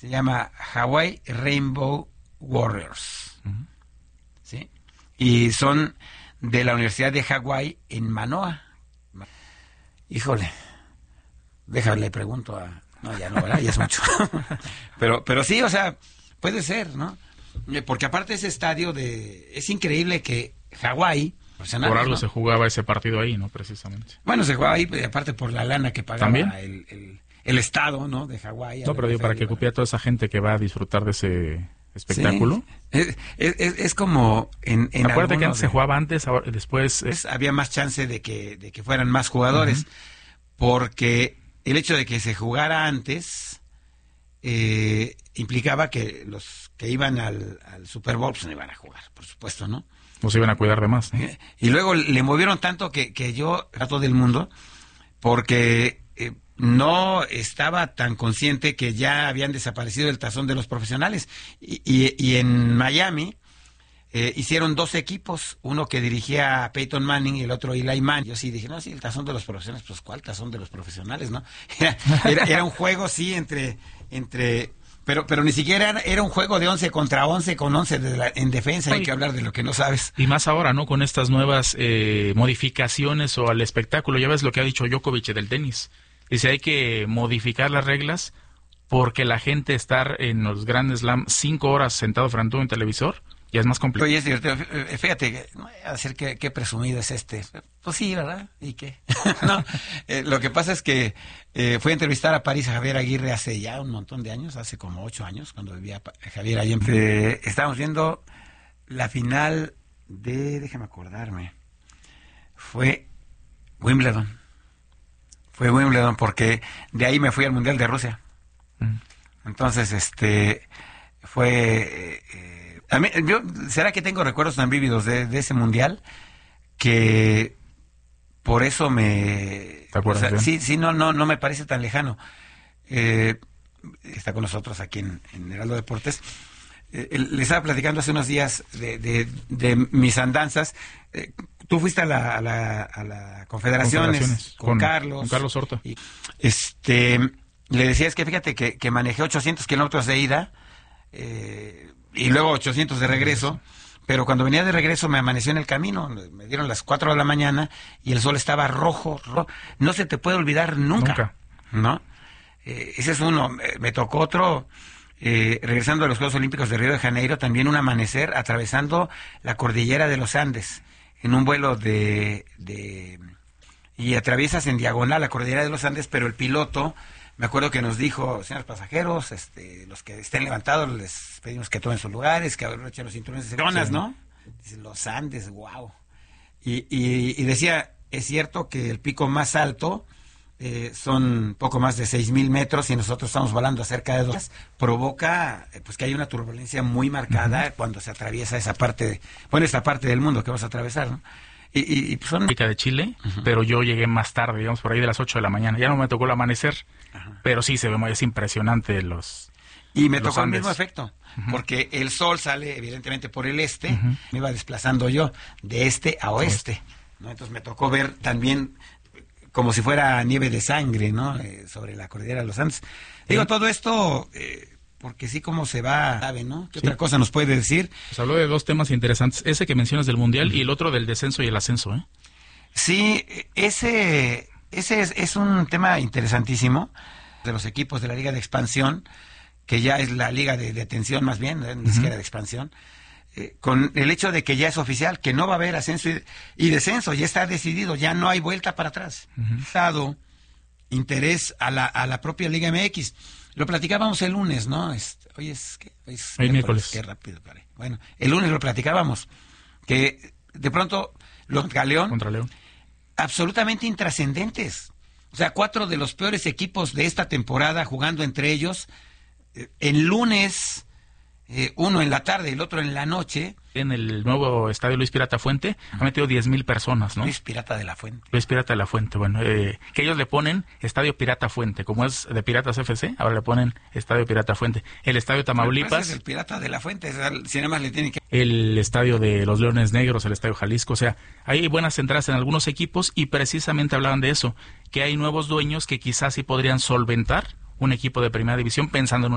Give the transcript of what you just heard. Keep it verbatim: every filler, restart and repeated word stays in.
Se llama Hawaii Rainbow Warriors. Uh-huh. ¿Sí? Y son de la Universidad de Hawái en Manoa. Híjole, déjale, pregunto a... No, ya no, ¿verdad? Ya es mucho. pero, pero sí, o sea, puede ser, ¿no? Porque aparte ese estadio de... Es increíble que Hawái... Por algo, ¿no?, se jugaba ese partido ahí, ¿no? Precisamente. Bueno, se jugaba ahí, aparte por la lana que pagaba el, el, el estado, ¿no? De Hawái. No, pero digo, para que cupiera toda esa gente que va a disfrutar de ese espectáculo. Sí. Es, es, es como en, en acuérdate que antes de, se jugaba antes, ahora, después... Es, había más chance de que, de que fueran más jugadores, uh-huh. porque el hecho de que se jugara antes eh, implicaba que los que iban al, al Super Bowl pues no iban a jugar, por supuesto, ¿no? Nos iban a cuidar de más, ¿no? Y luego le movieron tanto que, que yo a todo el mundo, porque eh, no estaba tan consciente que ya habían desaparecido el tazón de los profesionales. Y, y, y en Miami eh, hicieron dos equipos, uno que dirigía a Peyton Manning y el otro Eli Manning. Yo sí dije, no, sí, el tazón de los profesionales, pues ¿cuál tazón de los profesionales, no? Era, era, era un juego, sí, entre... entre Pero pero ni siquiera era, era un juego de once contra once con once de la, en defensa. Hay Oye, que hablar de lo que no sabes. Y más ahora, ¿no? Con estas nuevas eh, modificaciones o al espectáculo. Ya ves lo que ha dicho Djokovic del tenis. Dice, hay que modificar las reglas porque la gente estar en los Grand Slam cinco horas sentado frente a un televisor ya es más complicado. Oye, es divertido. Fíjate, no voy a decir qué, qué presumido es este. Pues sí, ¿verdad? ¿Y qué? no, eh, lo que pasa es que eh, fui a entrevistar a París a Javier Aguirre hace ya un montón de años, hace como ocho años, cuando vivía Javier ahí en... Eh, estábamos viendo la final de... Déjame acordarme. Fue Wimbledon. Fue Wimbledon porque de ahí me fui al Mundial de Rusia. Mm. Entonces, este... Fue... Eh, A mí, yo, ¿será que tengo recuerdos tan vívidos de, de ese mundial que por eso me... ¿Te acuerdas? O sea, sí, sí, no, no, no me parece tan lejano. Eh, está con nosotros aquí en, en Heraldo Deportes. Eh, le estaba platicando hace unos días de, de, de mis andanzas. Eh, tú fuiste a la, a la, a la Confederaciones, con, con Carlos. Con Carlos Horta. Y, este, le decía, es que fíjate que, que manejé ochocientos kilómetros de ida, eh, y luego ochocientos de regreso, pero cuando venía de regreso me amaneció en el camino, me dieron las cuatro de la mañana y el sol estaba rojo, rojo. No se te puede olvidar nunca, nunca. ¿no? Eh, ese es uno. Me, me tocó otro, eh, regresando a los Juegos Olímpicos de Río de Janeiro, también un amanecer atravesando la cordillera de los Andes, en un vuelo de... de y atraviesas en diagonal la cordillera de los Andes, pero el piloto... Me acuerdo que nos dijo, señores pasajeros, este, los que estén levantados, les pedimos que tomen sus lugares, que abrochen los cinturones de seguridad, sí, ¿no? Dice, los Andes, wow. Y, y, y decía, es cierto que el pico más alto eh, son poco más de seis mil metros y nosotros estamos volando a cerca de dos. Provoca eh, pues que hay una turbulencia muy marcada uh-huh. cuando se atraviesa esa parte, de, bueno, esta parte del mundo que vas a atravesar, ¿no? Y, y, y son... de Chile, uh-huh. pero yo llegué más tarde, digamos por ahí de las ocho de la mañana. Ya no me tocó el amanecer, uh-huh. pero sí se ve muy, es impresionante los... Y me los tocó Andes. el mismo efecto, uh-huh. porque el sol sale evidentemente por el este, uh-huh. me iba desplazando yo de este a oeste, ¿no? Entonces me tocó ver también como si fuera nieve de sangre, ¿no? Eh, sobre la cordillera de los Andes. Digo, ¿sí? Todo esto... Eh, porque sí como se va, ¿sabe, no? ¿Qué sí. otra cosa nos puede decir? Pues habló de dos temas interesantes, ese que mencionas del Mundial uh-huh. y el otro del descenso y el ascenso, ¿eh? Sí, ese, ese es, es un tema interesantísimo de los equipos de la Liga de Expansión, que ya es la Liga de Detención más bien, ¿eh? Ni uh-huh. siquiera de Expansión, eh, con el hecho de que ya es oficial, que no va a haber ascenso y, y descenso, ya está decidido, ya no hay vuelta para atrás. Uh-huh. Dado interés a la, a la propia Liga M X. Lo platicábamos el lunes, ¿no? Este, hoy es, ¿qué? Hoy es miércoles. miércoles. Qué rápido, pare. Bueno, el lunes lo platicábamos, que de pronto los contra León, contra León, absolutamente intrascendentes. O sea, cuatro de los peores equipos de esta temporada jugando entre ellos. Eh, el lunes, eh, uno en la tarde y el otro en la noche. En el nuevo estadio Luis Pirata Fuente ha metido diez mil personas, ¿no? Luis Pirata de la Fuente. Luis Pirata de la Fuente, bueno, eh, que ellos le ponen Estadio Pirata Fuente, como es de Piratas F C, ahora le ponen Estadio Pirata Fuente. El Estadio Tamaulipas. Es el Pirata de la Fuente, si nada más le tiene que... El Estadio de los Leones Negros, el Estadio Jalisco, o sea, hay buenas entradas en algunos equipos y precisamente hablaban de eso, que hay nuevos dueños que quizás sí podrían solventar un equipo de primera división pensando en un